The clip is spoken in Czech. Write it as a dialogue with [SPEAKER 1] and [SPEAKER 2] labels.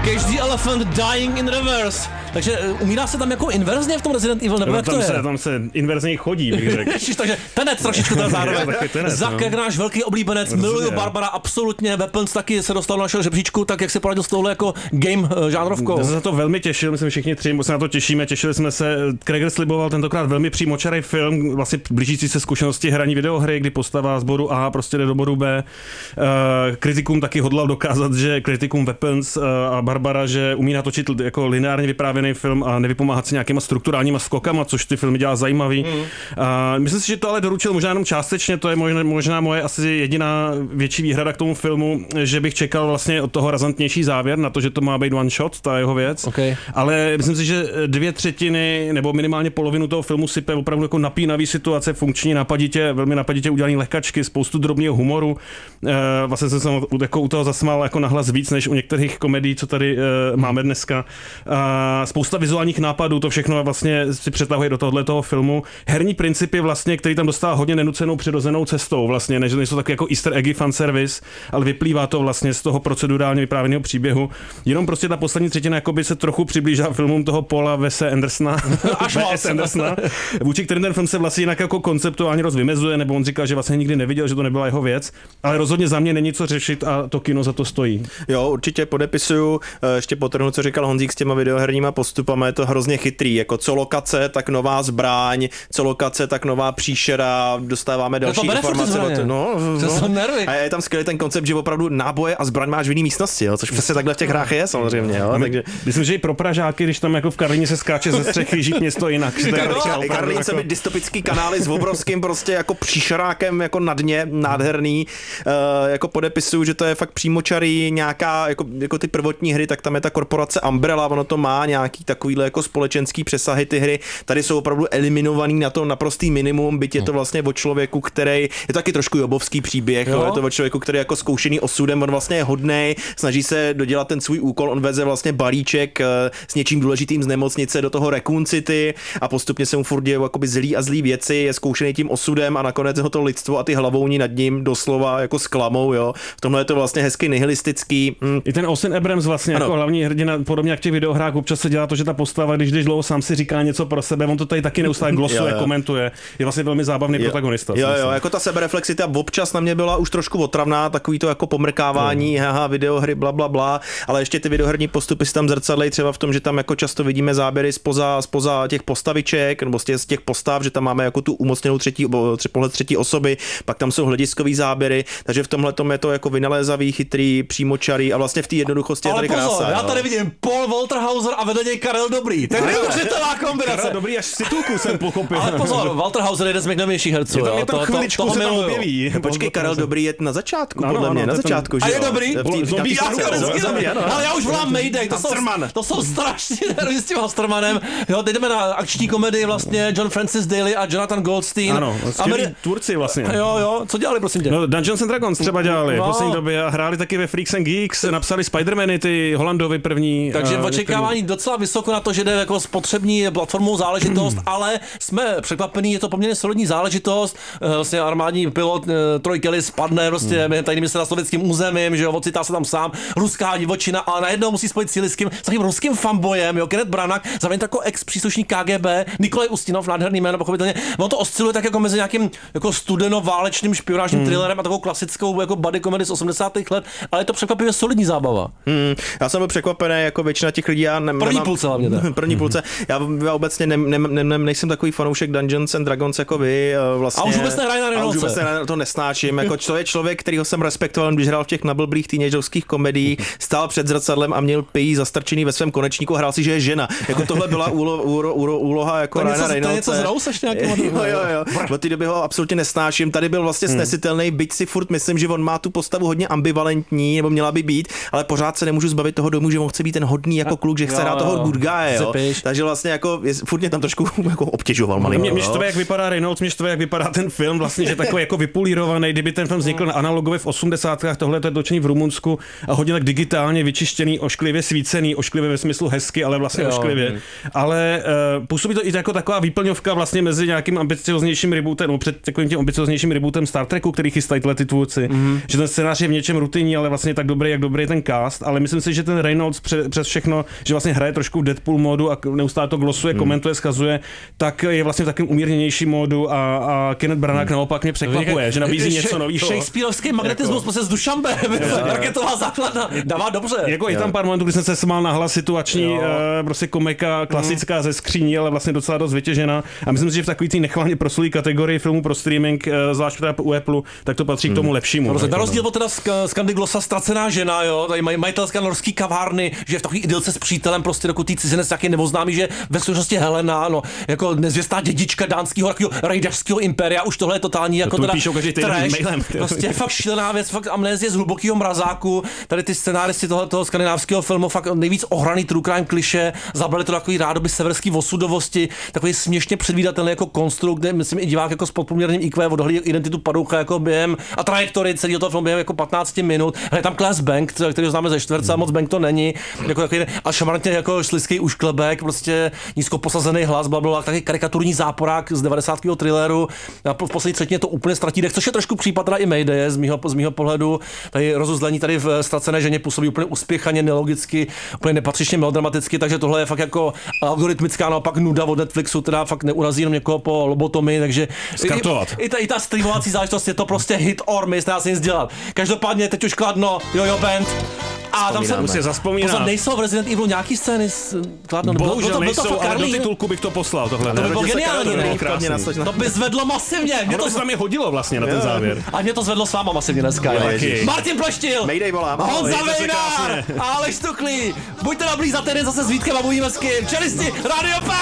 [SPEAKER 1] Cage the Elephant Dying in Reverse. Takže umírá se tam jako inverzně v tom Resident Evil, nebo jak to je?
[SPEAKER 2] Tam se inverzně chodí, bych řekl.
[SPEAKER 1] Takže Tenet trošičku teda zároveň. Zak, jak náš velký oblíbenec, miluju Barbara, absolutně, Weapons taky se dostal na našeho žebříčku, tak jak se poradil s touhle jako game žánrovkou.
[SPEAKER 2] Já se za to velmi těšil, myslím všichni tři, se na to těšíme, těšili jsme se. Kreger sliboval tentokrát velmi přímočarý film, vlastně blížící se zkušenosti hraní videohry, kdy postava z bodu A prostě jde do bodu B. Kritikům taky hodlal dokázat, že kritikům Weapons a Barbara, že umí natočit jako lineárně vyprávěný film a nevypomáhat si nějakýma strukturálníma skokama, což ty filmy dělá zajímavý. Myslím si, že to ale doručil možná jenom částečně, to je možná moje asi jediná větší výhrada k tomu filmu, že bych čekal vlastně od toho razantnější závěr na to, že to má být one shot, ta jeho věc.
[SPEAKER 1] Okay.
[SPEAKER 2] Ale myslím si, že 2/3 nebo minimálně polovinu toho filmu sype opravdu jako napínavý situace, funkční napaditě, velmi napaditě udělaný lehkačky, spoustu drobného humoru. Vlastně jsem se jako u toho zasmál jako nahlas víc než u některých komedií, co tady máme dneska. Spousta vizuálních nápadů, to všechno vlastně si přetahuje do tohoto filmu. Herní principy vlastně, který tam dostává hodně nenucenou přirozenou cestou vlastně, než nejsou tak jako easter eggy fanservice, ale vyplývá to vlastně z toho procedurálně vyprávěného příběhu. Jenom prostě ta poslední třetina jakoby se trochu přiblížila filmům toho Paula Wese Andersona, vůči kterým ten film se vlastně jinak jako konceptuálně rozvymezuje, nebo on říkal, že vlastně nikdy neviděl, že to nebyla jeho věc, ale rozhodně za mě není co řešit a to kino za to stojí.
[SPEAKER 3] Jo, určitě podepisuju, ještě potrhnu, co říkal Honzík s těma videoherníma postupama, je to hrozně chytrý, jako co lokace, tak nová zbraň, co lokace, tak nová příšera, dostáváme další informace. A je tam skvělý ten koncept, že opravdu náboje a zbraň máš v jiné místnosti, jo, což přesně takhle v těch hrách je samozřejmě. Jo, takže...
[SPEAKER 2] Myslím, že i pro Pražáky, když tam jako v Karlíně se skáče ze střechy, žít město jinak.
[SPEAKER 3] Karlín se by dystopický kanály s obrovským prostě jako příšerákem jako na dně, nádherný, jako podepisuju, že to je fakt přímočarý, nějaká jako ty prvotní hry, tak tam je ta korporace Umbrella, ono to má nějaký takovýhle jako společenský přesahy ty hry. Tady jsou opravdu eliminovaný na to naprostý minimum, byť je to vlastně o člověku, který je to taky trošku jobovský příběh, je to o člověku, který je jako zkoušený osudem, on vlastně je hodnej, snaží se dodělat ten svůj úkol, on veze vlastně balíček s něčím důležitým z nemocnice do toho Raccoon City a postupně se mu furt dějí jakoby zlý a zlý věci, je zkoušený tím osudem a nakonec ho to lidstvo a ty hlavouni nad ním doslova jako zklamou, jo. V tomhle je to vlastně hezky nihilistický.
[SPEAKER 2] I ten Austin Abrams vlastně jako hlavní hrdina, podobně jak v těch videohrách, občas se dělá to, že ta postava, když dlouho sám si říká něco pro sebe, on to tady taky neustále glosuje, komentuje. Je vlastně velmi zábavný protagonista.
[SPEAKER 3] Jo, jako ta sebereflexita občas na mě byla už trošku otravná, takový to jako pomrkávání, videohry, bla, ale ještě ty videoherní postupy si tam zrcadlej třeba v tom, že tam jako často vidíme záběry spoza těch postaviček, nebo z těch postav, že tam máme jako tu umocněnou pohled třetí osoby, pak tam jsou hlediskový záběry, takže v tomhle tom je to jako vynalézavý, chytrý, přímočarý a vlastně v té jednoduchosti je tady krása.
[SPEAKER 1] Já tady vidím Paul Walter Hauser a vedle něj Karel Dobrý. To je neuvěřitelná kombinace.
[SPEAKER 2] Karel Dobrý až z titulku jsem pochopil.
[SPEAKER 1] Ale pozor, Walter Hauser je jeden z nejnovějších herců.
[SPEAKER 2] Je tam chviličku se tam objeví.
[SPEAKER 3] Počkej, Karel Dobrý je na začátku, podle mě, na začátku, že
[SPEAKER 1] jo? A je dobrý? Ale já už volám Mayday, to jsou strašní nervy s tím Hastermanem. Jo, teď jdeme na akční komedii vlastně John Francis Daly a Jonathan Goldstein.
[SPEAKER 2] Ano, tvůrci vlastně.
[SPEAKER 1] Jo, co dělali, prosím tě?
[SPEAKER 2] No, Dungeons and Dragons třeba dělali v poslední době a hráli taky ve Freaks and Geeks, napsali Spider-Many, ty Hollandovi první.
[SPEAKER 1] Takže očekávání docela vysoko na to, že jde jako spotřební platformou záležitost, ale jsme překvapení, je to poměrně solidní záležitost. Vlastně armádní pilot Troy Kelly spadne prostě tajným se na sovětským územím, že jo, ocitá se tam sám, ruská divočina a najednou musí spojit síly s tím ruským fanboyem, jo, Kenneth Branagh, zároveň jako ex-příslušník KGB, Nikolaj Ustinov, nádherný jméno, pochopitelně. On to osciluje tak jako mezi nějakým jako studeno-válečným špionážním thrillerem a takovou klasickou jako buddy comedy z 80. let, ale je to překvapivě solidní zábava.
[SPEAKER 3] Já jsem byl překvapený, jako většina těch lidí, první půlce. Já obecně nejsem takový fanoušek Dungeons and Dragons jako vy, vlastně.
[SPEAKER 1] A už vůbec nehraje na Reynolds.
[SPEAKER 3] To nesnáším, jako to je člověk, kterýho jsem respektoval, když hrál v těch nablblých teenagerovských komediích, stál před zrcadlem a měl pijí zastrčený ve svém konečníku a hrál si, že je žena. Jako tohle byla úloha jako Ryana Reynoldse.
[SPEAKER 1] To je něco z Rous ještě nějaký.
[SPEAKER 3] Jo. Od té doby ho absolutně nesnáším. Tady byl vlastně snesitelný, byť si furt myslím, že on má tu postavu hodně ambivalentní, nebo měla by být, ale pořád se nemůžu zbavit toho domu, že on chce být ten hodný jako kluk, že chce hrát toho toho good guy, jo.
[SPEAKER 1] Zepiš.
[SPEAKER 3] Takže vlastně jako furt mě tam trošku jako obtěžoval malý.
[SPEAKER 2] Mě štve, jak vypadá Reynolds, mě štve, jak vypadá ten film, vlastně, že takový jako vypulírovaný, kdyby ten film vznikl na analogově v 80kách, tohle to je točený v Rumunsku a hodně tak digitálně vyčištěný, ošklivě svícený, ošklivě ve smyslu hezky, ale vlastně ošklivě. Ale působí to i jako taková výplňovka vlastně mezi nějakým ambicioznějším rebootem, no před takovým tím ambicioznějším rebootem Star Treku, který chystají ty tvůrci. Že ten scénář je v něčem rutinní, ale vlastně tak dobrý, jak dobrý je ten cast, ale myslím si, že ten Reynolds přes všechno, že vlastně hraje trošku v Deadpool módu a neustále to glosuje, komentuje, schazuje, tak je vlastně v takovém umírněnějším módu a Kenneth Branagh naopak mě překvapuje, že nabízí něco nového.
[SPEAKER 1] Shakespeareovský magnetismus, prostě z Dušanbe, marketová základna, dává dobře.
[SPEAKER 2] Jako je tam pár momentů, kdy jsem se smál nahlas, situační prostě komika, klasická ze skříní, ale vlastně docela dost vytěžená. A myslím si, že v takový té nechvalně proslulý kategorii filmů pro streaming, zvlášť u Apple, tak to patří k tomu lepšímu.
[SPEAKER 1] Na rozdíl od teda Skandy Glossa Ztracená žena, jo, tady majitelka norský kavárny, že je v takový idylce s přítelem, prostě dokud tý cizinec taky neoznámí, že ve skutečnosti Helena, no, jako nezvěstá dědička dánského takového rejdařského impéria, už tohle je totální jako teda trash, prostě fakt šílená věc, fakt amnézie z hlubokého mrazáku, tady ty scenáristi toho skandinávského filmu, fakt nejvíc ohraný true crime klišé, zabrali to takový rádoby severský osudovosti, takový směšně předvídatelný jako konstrukt, kde myslím i divák jako s podprůměrným IQ odhalí identitu padoucha jako během a trajektorii celého toho filmu během jako 15 minut. Hele, tam Claes Bank, který ho známe ze čtvrtce, a moc Bank to není, jako takový a šamarantně jako slizký ušklebek, prostě nízko posazený hlas, blablabla, taky karikaturní záporák z 90. thrilleru. A v poslední třetině to úplně ztratí dech, což je trošku případ teda i Mayday z mýho pohledu. Tady rozuzlení tady v Ztracené ženě působí úplně uspěchaně, nelogicky, úplně nepatřičně melodramaticky, takže tohle je fakt jako algoritmická naopak nuda od Netflixu, teda fakt neurazí jenom někoho po lobotomii, takže i ta streamovací záležitost je to prostě hit or miss, nedá se nic dělat. Každopádně teď už Kladno, Jojo Band. A tam se
[SPEAKER 2] musí zaspomínat.
[SPEAKER 1] Nejsou v Resident Evilu nějaký scény s Kladno?
[SPEAKER 2] Bohužel nejsou, ale do titulku bych to poslal tohle.
[SPEAKER 1] To by bylo geniální.
[SPEAKER 3] To
[SPEAKER 1] by zvedlo masivně.
[SPEAKER 2] Mě to tam je hodilo vlastně na ten závěr.
[SPEAKER 1] A mě to zvedlo s váma masivně dneska. Martin Pleštil.
[SPEAKER 3] Mayday volám.
[SPEAKER 1] Honza Vejnár. Aleš Tuchlý. Buďte dobrý za týden zase s Vítkem a Bujímeským. Čelisti, Radio F.